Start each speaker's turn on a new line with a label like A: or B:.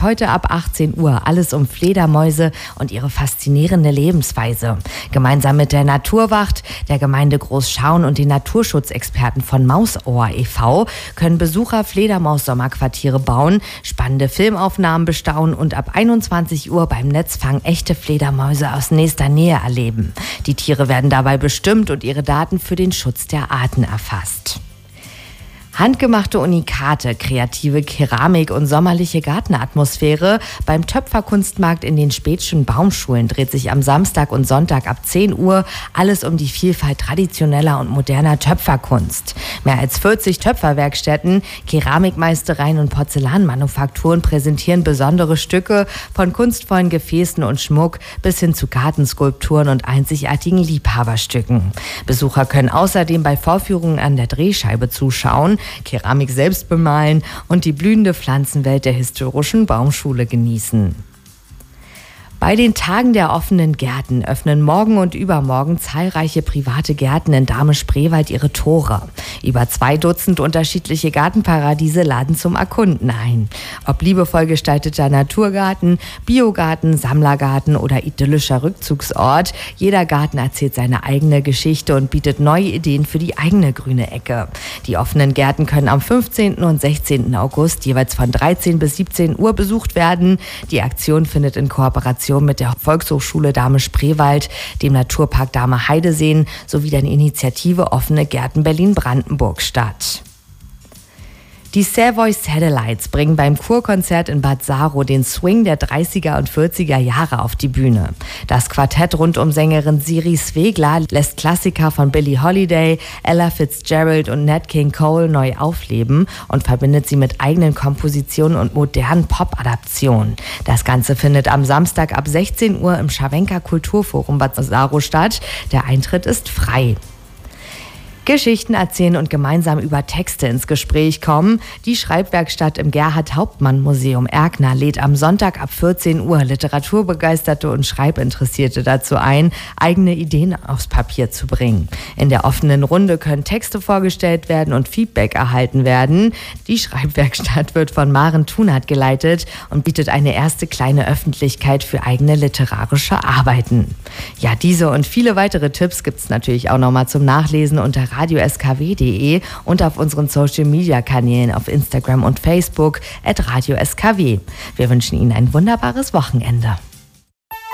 A: Heute ab 18 Uhr alles um Fledermäuse und ihre faszinierende Lebensweise. Gemeinsam mit der Naturwacht, der Gemeinde Großschauen und den Naturschutzexperten von Mausohr e.V. können Besucher Fledermaus-Sommerquartiere bauen, spannende Filmaufnahmen bestaunen und ab 21 Uhr beim Netzfang echte Fledermäuse aus nächster Nähe erleben. Die Tiere werden dabei bestimmt und ihre Daten für den Schutz der Arten erfasst. Handgemachte Unikate, kreative Keramik und sommerliche Gartenatmosphäre beim Töpferkunstmarkt in den Späthschen Baumschulen dreht sich am Samstag und Sonntag ab 10 Uhr alles um die Vielfalt traditioneller und moderner Töpferkunst. Mehr als 40 Töpferwerkstätten, Keramikmeistereien und Porzellanmanufakturen präsentieren besondere Stücke von kunstvollen Gefäßen und Schmuck bis hin zu Gartenskulpturen und einzigartigen Liebhaberstücken. Besucher können außerdem bei Vorführungen an der Drehscheibe zuschauen, Keramik selbst bemalen und die blühende Pflanzenwelt der historischen Baumschule genießen. Bei den Tagen der offenen Gärten öffnen morgen und übermorgen zahlreiche private Gärten in Dahme-Spreewald ihre Tore. Über 2 Dutzend unterschiedliche Gartenparadiese laden zum Erkunden ein. Ob liebevoll gestalteter Naturgarten, Biogarten, Sammlergarten oder idyllischer Rückzugsort, jeder Garten erzählt seine eigene Geschichte und bietet neue Ideen für die eigene grüne Ecke. Die offenen Gärten können am 15. und 16. August jeweils von 13 bis 17 Uhr besucht werden. Die Aktion findet in Kooperation mit der Volkshochschule Dahme-Spreewald, dem Naturpark Dahme-Heideseen sowie der Initiative Offene Gärten Berlin-Brandenburg statt. Die Savoy Satellites bringen beim Kurkonzert in Bad Saro den Swing der 30er und 40er Jahre auf die Bühne. Das Quartett rund um Sängerin Siri Swegler lässt Klassiker von Billie Holiday, Ella Fitzgerald und Nat King Cole neu aufleben und verbindet sie mit eigenen Kompositionen und modernen Pop-Adaptionen. Das Ganze findet am Samstag ab 16 Uhr im Scharwenka Kulturforum Bad Saro statt. Der Eintritt ist frei. Geschichten erzählen und gemeinsam über Texte ins Gespräch kommen. Die Schreibwerkstatt im Gerhard-Hauptmann-Museum Erkner lädt am Sonntag ab 14 Uhr Literaturbegeisterte und Schreibinteressierte dazu ein, eigene Ideen aufs Papier zu bringen. In der offenen Runde können Texte vorgestellt werden und Feedback erhalten werden. Die Schreibwerkstatt wird von Maren Thunert geleitet und bietet eine erste kleine Öffentlichkeit für eigene literarische Arbeiten. Ja, diese und viele weitere Tipps gibt es natürlich auch nochmal zum Nachlesen unter radioskw.de und auf unseren Social-Media-Kanälen auf Instagram und Facebook @radioskw. Wir wünschen Ihnen ein wunderbares Wochenende.